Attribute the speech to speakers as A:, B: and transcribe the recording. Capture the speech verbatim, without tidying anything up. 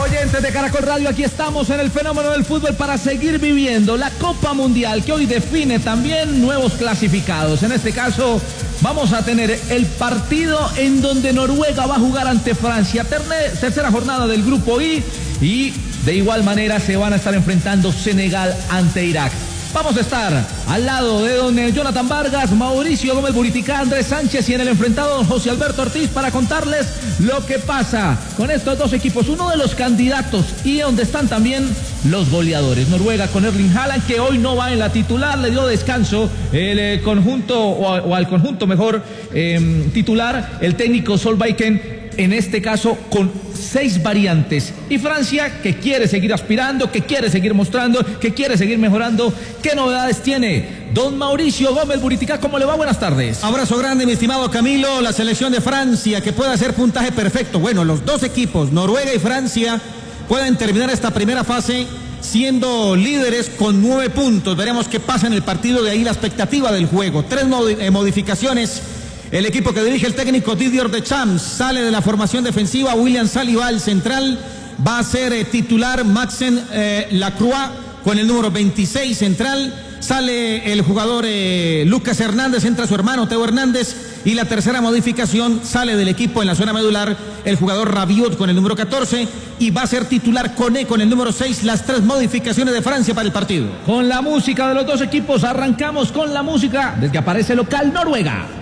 A: Oyentes de Caracol Radio, aquí estamos en el fenómeno del fútbol para seguir viviendo la Copa Mundial que hoy define también nuevos clasificados. En este caso vamos a tener el partido en donde Noruega va a jugar ante Francia, tercera jornada del grupo I, y de igual manera se van a estar enfrentando Senegal ante Irak. Vamos a estar al lado de don Jonathan Vargas, Mauricio Gómez Buriticá, Andrés Sánchez y en el enfrentado don José Alberto Ortiz para contarles lo que pasa con estos dos equipos. Uno de los candidatos y donde están también los goleadores. Noruega con Erling Haaland, que hoy no va en la titular, le dio descanso el eh, conjunto o, o al conjunto mejor eh, titular, el técnico Solbakken. En este caso con seis variantes. Y Francia, que quiere seguir aspirando, que quiere seguir mostrando, que quiere seguir mejorando. ¿Qué novedades tiene don Mauricio Gómez Buriticá? ¿Cómo le va? Buenas tardes.
B: Abrazo grande, mi estimado Camilo. La selección de Francia, que puede hacer puntaje perfecto. Bueno, los dos equipos, Noruega y Francia, pueden terminar esta primera fase siendo líderes con nueve puntos. Veremos qué pasa en el partido, de ahí la expectativa del juego. Tres modificaciones. El equipo que dirige el técnico Didier Deschamps sale de la formación defensiva. William Saliba, el central, va a ser eh, titular. Maxen eh, Lacroix con el número veintiséis central. Sale el jugador eh, Lucas Hernández, entra su hermano Teo Hernández. Y la tercera modificación, sale del equipo en la zona medular el jugador Rabiot con el número catorce. Y va a ser titular Koné con el número seis. Las tres modificaciones de Francia para el partido.
A: Con la música de los dos equipos arrancamos con la música desde que aparece local Noruega.